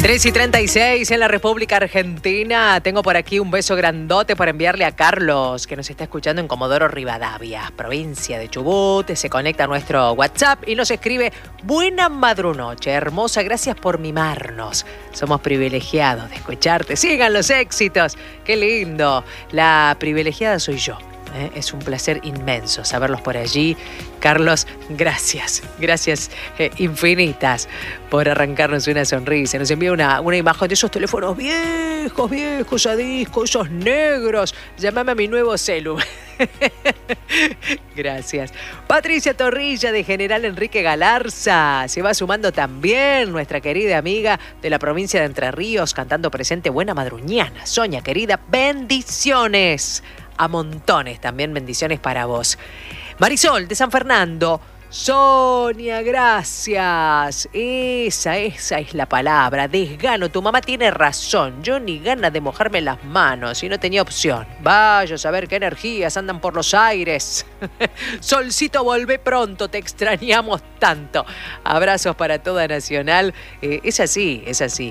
3:36 en la República Argentina. Tengo por aquí un beso grandote para enviarle a Carlos, que nos está escuchando en Comodoro Rivadavia, provincia de Chubut. Se conecta a nuestro WhatsApp y nos escribe: buena madrunoche, hermosa, gracias por mimarnos. Somos privilegiados de escucharte. Sigan los éxitos. Qué lindo. La privilegiada soy yo. Es un placer inmenso saberlos por allí. Carlos, gracias infinitas por arrancarnos una sonrisa. Nos envía una imagen de esos teléfonos viejos a disco, esos negros. Llámame a mi nuevo celu. Gracias. Patricia Torrilla de General Enrique Galarza. Se va sumando también nuestra querida amiga de la provincia de Entre Ríos, cantando presente. Buena madruñana. Sonia, querida, bendiciones. A montones también, bendiciones para vos. Marisol de San Fernando. Sonia, gracias. Esa es la palabra. Desgano. Tu mamá tiene razón. Yo ni ganas de mojarme las manos y no tenía opción. Vaya a saber qué energías andan por los aires. Solcito, volvé pronto. Te extrañamos tanto. Abrazos para toda Nacional. Es así.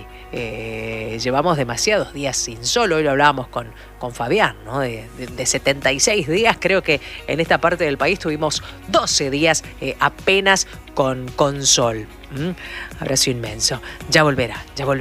Llevamos demasiados días sin sol. Hoy lo hablábamos con Fabián, ¿no? De 76 días. Creo que en esta parte del país tuvimos 12 días apenas con sol. Abrazo inmenso. Ya volverá.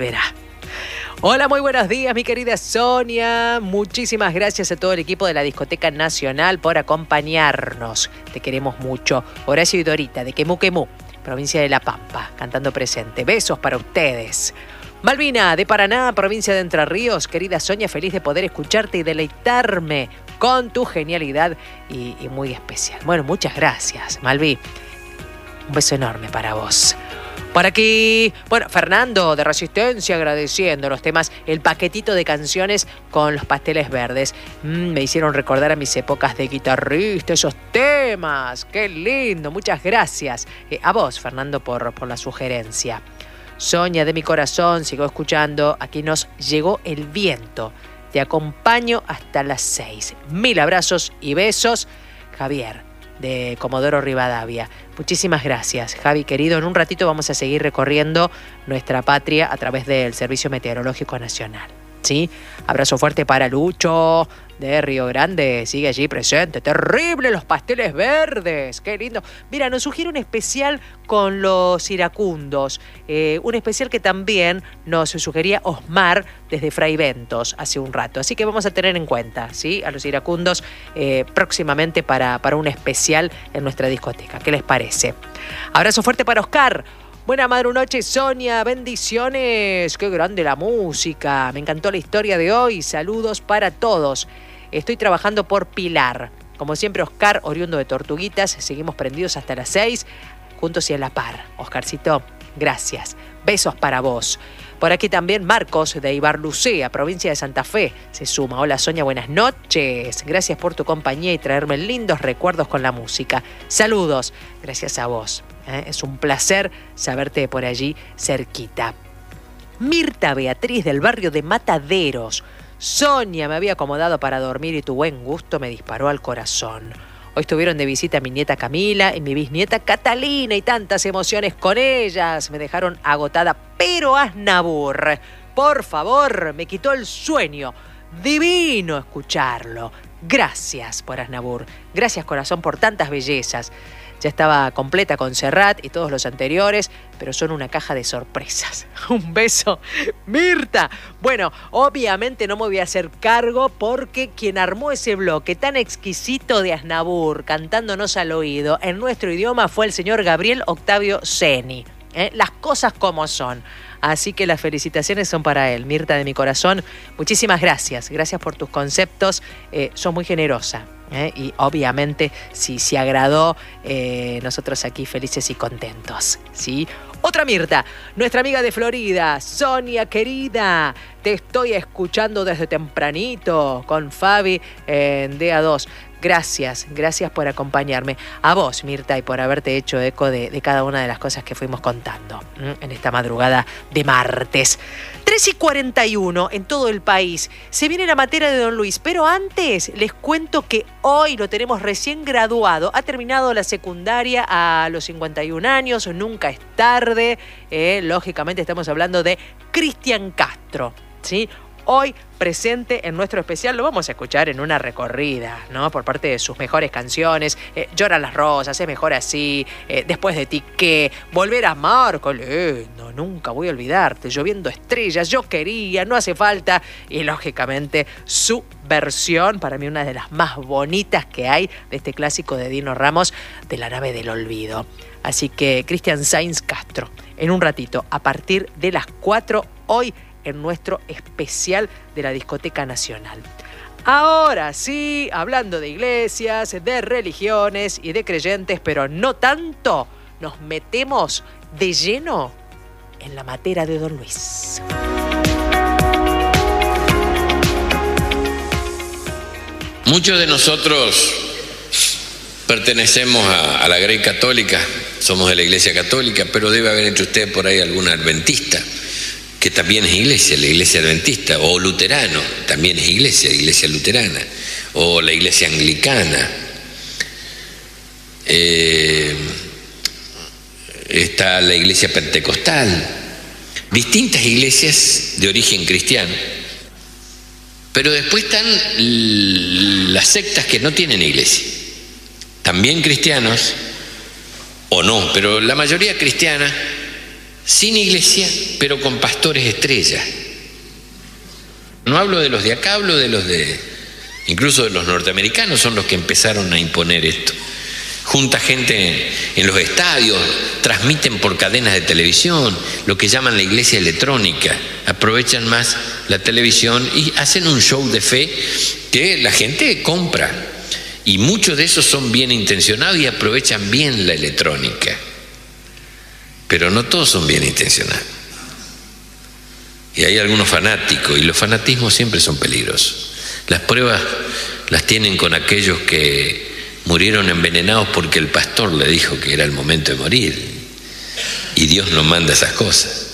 Hola, muy buenos días, mi querida Sonia. Muchísimas gracias a todo el equipo de la Discoteca Nacional por acompañarnos. Te queremos mucho. Horacio y Dorita de Quemú, provincia de La Pampa, cantando presente. Besos para ustedes. Malvina de Paraná, provincia de Entre Ríos. Querida Sonia, feliz de poder escucharte y deleitarme con tu genialidad y muy especial. Bueno, muchas gracias, Malvi. Un beso enorme para vos. Por aquí, bueno, Fernando de Resistencia agradeciendo los temas, el paquetito de canciones con los pasteles verdes. Me hicieron recordar a mis épocas de guitarrista, esos temas. Qué lindo, muchas gracias. A vos, Fernando, por la sugerencia. Sonia de mi corazón, sigo escuchando. Aquí nos llegó el viento. Te acompaño hasta las 6. 1000 abrazos y besos. Javier de Comodoro Rivadavia. Muchísimas gracias, Javi querido. En un ratito vamos a seguir recorriendo nuestra patria a través del Servicio Meteorológico Nacional. ¿Sí? Abrazo fuerte para Lucho de Río Grande, sigue allí presente. Terrible los pasteles verdes, qué lindo. Mira, nos sugiere un especial con los iracundos, un especial que también nos sugería Osmar desde Fraiventos hace un rato. Así que vamos a tener en cuenta, ¿sí?, a los iracundos próximamente para un especial en nuestra discoteca. ¿Qué les parece? Abrazo fuerte para Oscar. Buena madrunoche, Sonia, bendiciones. Qué grande la música. Me encantó la historia de hoy. Saludos para todos. Estoy trabajando por Pilar. Como siempre, Oscar, oriundo de Tortuguitas. Seguimos prendidos hasta las 6, juntos y a la par. Oscarcito, gracias. Besos para vos. Por aquí también Marcos de Ibarlucea, provincia de Santa Fe, se suma. Hola Sonia, buenas noches. Gracias por tu compañía y traerme lindos recuerdos con la música. Saludos. Gracias a vos. Es un placer saberte por allí cerquita. Mirta Beatriz del barrio de Mataderos. Sonia, me había acomodado para dormir y tu buen gusto me disparó al corazón. Hoy estuvieron de visita mi nieta Camila y mi bisnieta Catalina y tantas emociones con ellas. Me dejaron agotada, pero Aznavour, por favor, me quitó el sueño. Divino escucharlo. Gracias por Aznavour. Gracias, corazón, por tantas bellezas. Ya estaba completa con Serrat y todos los anteriores, pero son una caja de sorpresas. Un beso, Mirta. Bueno, obviamente no me voy a hacer cargo porque quien armó ese bloque tan exquisito de Aznavour, cantándonos al oído en nuestro idioma, fue el señor Gabriel Octavio Ceni. Las cosas como son. Así que las felicitaciones son para él. Mirta de mi corazón, muchísimas gracias. Gracias por tus conceptos. Sos muy generosa. Y obviamente, si se agradó, nosotros aquí felices y contentos, ¿sí? Otra Mirta, nuestra amiga de Florida. Sonia, querida, te estoy escuchando desde tempranito con Fabi en DA2. Gracias por acompañarme. A vos, Mirta, y por haberte hecho eco de cada una de las cosas que fuimos contando en esta madrugada de martes. 3:41 en todo el país. Se viene la materia de Don Luis, pero antes les cuento que hoy lo tenemos recién graduado. Ha terminado la secundaria a los 51 años, nunca es tarde. Lógicamente estamos hablando de Cristian Castro, ¿sí? Hoy presente en nuestro especial, lo vamos a escuchar en una recorrida, ¿no? Por parte de sus mejores canciones, Lloran las rosas, Es mejor así, Después de ti, ¿qué? Volver a amar, qué lindo, nunca voy a olvidarte, Lloviendo estrellas, Yo quería, No hace falta, y lógicamente su versión, para mí una de las más bonitas que hay de este clásico de Dino Ramos, de La nave del olvido. Así que Cristian Sáenz Castro, en un ratito, a partir de las 4 hoy, en nuestro especial de la Discoteca Nacional. Ahora sí, hablando de iglesias, de religiones y de creyentes, pero no tanto, nos metemos de lleno en la materia de Don Luis. Muchos de nosotros pertenecemos a la Grey Católica, somos de la Iglesia Católica, pero debe haber entre ustedes por ahí algún adventista, que también es iglesia, la iglesia adventista, o luterano, también es iglesia luterana, o la iglesia anglicana. Está la iglesia pentecostal, distintas iglesias de origen cristiano. Pero después están las sectas que no tienen iglesia, también cristianos, o no, pero la mayoría cristiana, sin iglesia, pero con pastores estrellas. No hablo de los de acá, hablo de los incluso de los norteamericanos, son los que empezaron a imponer esto. Junta gente en los estadios, transmiten por cadenas de televisión, lo que llaman la iglesia electrónica, aprovechan más la televisión y hacen un show de fe que la gente compra. Y muchos de esos son bien intencionados y aprovechan bien la electrónica. Pero no todos son bien intencionados. Y hay algunos fanáticos, y los fanatismos siempre son peligrosos. Las pruebas las tienen con aquellos que murieron envenenados porque el pastor le dijo que era el momento de morir. Y Dios no manda esas cosas.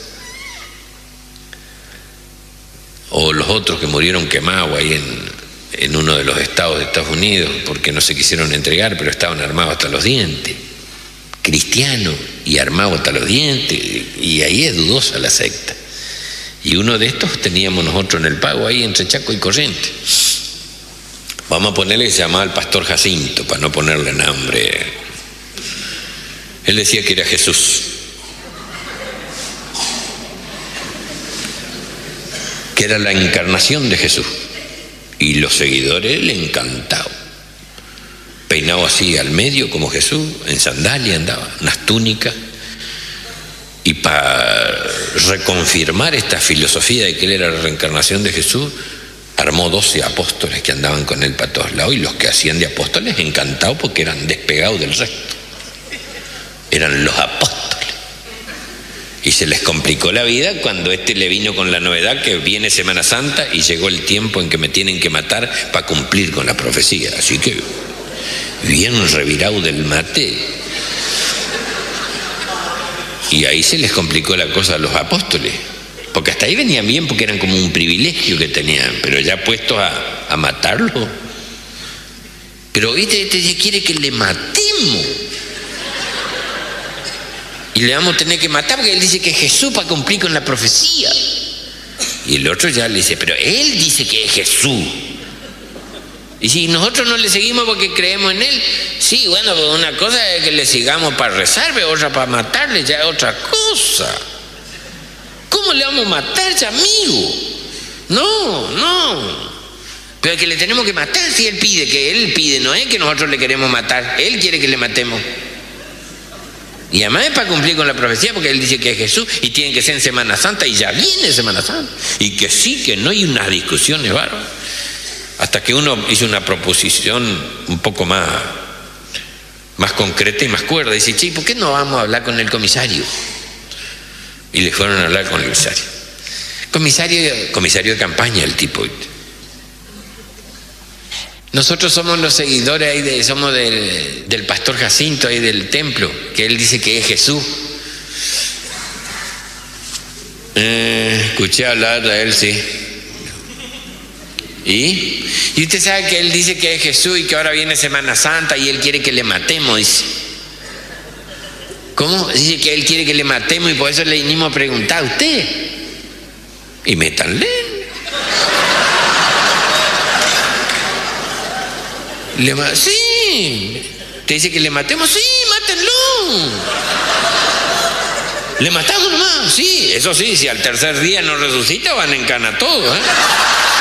O los otros que murieron quemados ahí en uno de los estados de Estados Unidos porque no se quisieron entregar, pero estaban armados hasta los dientes. Cristiano y armado hasta los dientes, y ahí es dudosa la secta. Y uno de estos teníamos nosotros en el Pago, ahí entre Chaco y Corrientes. Vamos a ponerle que se llamaba el pastor Jacinto, para no ponerle nombre. Él decía que era Jesús, que era la encarnación de Jesús, y los seguidores le encantaban. Peinado así al medio como Jesús, en sandalia andaba, unas túnicas. Y para reconfirmar esta filosofía de que él era la reencarnación de Jesús, armó 12 apóstoles que andaban con él para todos lados, y los que hacían de apóstoles encantados porque eran despegados del resto. Eran los apóstoles. Y se les complicó la vida cuando le vino con la novedad que viene Semana Santa y llegó el tiempo en que me tienen que matar para cumplir con la profecía. Así que bien revirado del mate. Y ahí se les complicó la cosa a los apóstoles, porque hasta ahí venían bien porque eran como un privilegio que tenían, pero ya puestos a matarlo. Pero este quiere que le matemos, y le vamos a tener que matar porque él dice que es Jesús para cumplir con la profecía. Y el otro ya le dice, pero él dice que es Jesús. Y si nosotros no le seguimos porque creemos en él, sí, bueno, pues una cosa es que le sigamos para rezar, pero otra para matarle, ya es otra cosa. ¿Cómo le vamos a matar, ya, amigo? No. Pero es que le tenemos que matar si él pide, no es que nosotros le queremos matar, él quiere que le matemos. Y además es para cumplir con la profecía, porque él dice que es Jesús y tiene que ser en Semana Santa, y ya viene Semana Santa. Y que sí, que no, hay unas discusiones bárbaras. Hasta que uno hizo una proposición un poco más concreta y más cuerda. Dice, che, ¿por qué no vamos a hablar con el comisario? Y le fueron a hablar con el comisario de campaña, el tipo. Nosotros somos los seguidores ahí somos del pastor Jacinto ahí del templo, que él dice que es Jesús. Escuché hablar de él, sí. ¿Y usted sabe que él dice que es Jesús y que ahora viene Semana Santa y él quiere que le matemos, dice. ¿Cómo? Dice que él quiere que le matemos y por eso le vinimos a preguntar a usted. Y métanle. Sí. ¿Te dice que le matemos? Sí, mátenlo. ¿Le matamos nomás? Sí, eso sí, si al tercer día no resucita van en cana todos, ¿eh?